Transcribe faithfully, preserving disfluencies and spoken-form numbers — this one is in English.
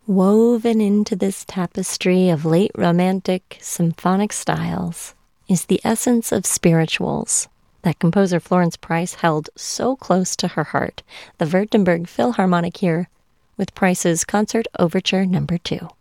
Woven into this tapestry of late Romantic symphonic styles is the essence of spirituals that composer Florence Price held so close to her heart. The Württemberg Philharmonic here with Price's Concert Overture Number two.